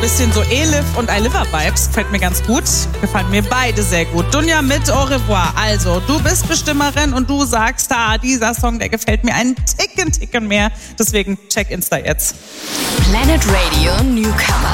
bisschen so Elif und I Live Vibes. Gefällt mir ganz gut. Gefallen mir beide sehr gut. Dunja mit Au revoir. Also, du bist Bestimmerin und du sagst, dieser Song, der gefällt mir einen Ticken mehr. Deswegen check Insta jetzt. Planet Radio Newcomer.